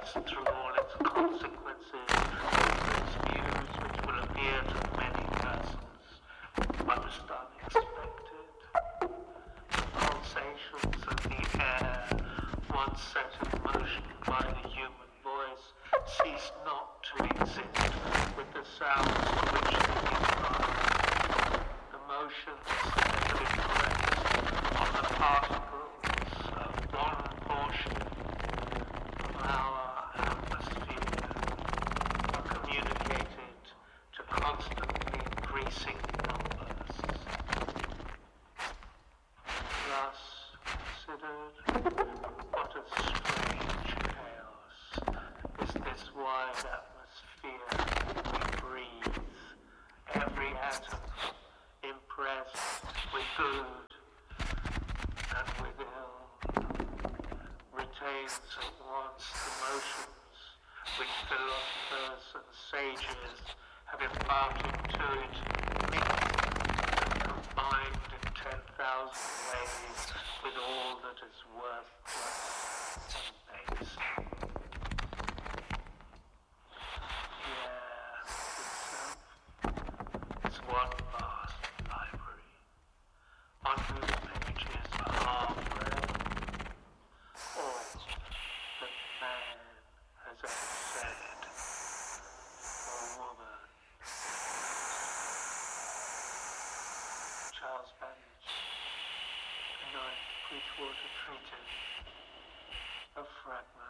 lies through all its consequences, its views which will appear to many persons most unexpected. The pulsations of the air, once set in motion by the human voice, cease not to exist with the sounds to which they give rise. The motions that have impressed on the particles of one portion of our atmosphere are communicated to constantly increasing numbers. Thus considered, what a strange chaos is this wide atmosphere we breathe, every atom impressed with good and with ill, retains at once the motions which philosophers and sages have imparted to it, mixed and combined in 10,000 ways with all that is worthless and base. Is one vast library, on whose pages are read all that man has ever said, or woman. Charles Babbage, The Ninth Bridgewater Treatise, a fragment.